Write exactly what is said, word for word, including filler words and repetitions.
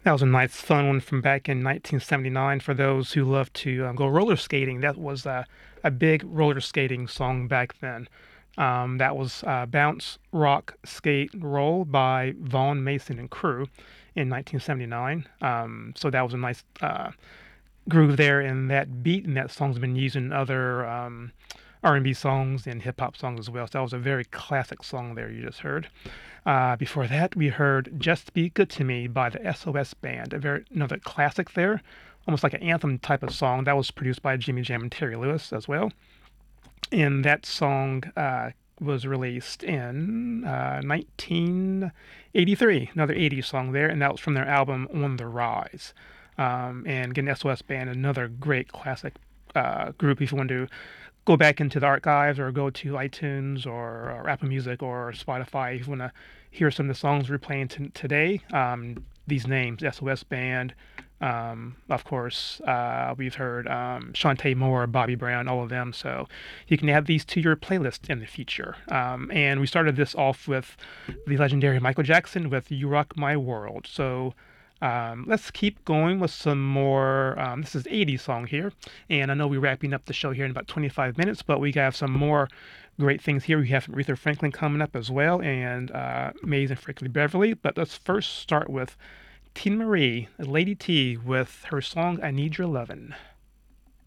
That was a nice fun one from back in nineteen seventy-nine for those who love to uh, go roller skating. That was uh, a big roller skating song back then. Um, that was uh, Bounce, Rock, Skate, Roll by Vaughn Mason and crew in nineteen seventy-nine. Um, so that was a nice uh, groove there, and that beat in that song's been used in other um, R and B songs and hip hop songs as well. So that was a very classic song there you just heard. Uh, before that, we heard "Just Be Good to Me" by the S O S Band, a very another classic there, almost like an anthem type of song. That was produced by Jimmy Jam and Terry Lewis as well, and that song uh, was released in uh, nineteen eighty-three. Another eighties song there, and that was from their album "On the Rise." Um, and again, S O S Band, another great classic uh, group. If you want to go back into the archives or go to iTunes or, or Apple Music or Spotify, if you want to hear some of the songs we're playing t- today, um, these names: S O S Band. Um, of course, uh, we've heard um, Shantae Moore, Bobby Brown, all of them. So you can add these to your playlist in the future. Um, and we started this off with the legendary Michael Jackson with "You Rock My World." So um, let's keep going with some more. Um, this is eighties song here, and I know we're wrapping up the show here in about twenty-five minutes, but we have some more great things here. We have Aretha Franklin coming up as well, and uh, Mays and Franklin Beverly. But let's first start with Tina Marie, Lady T, with her song "I Need Your Lovin'."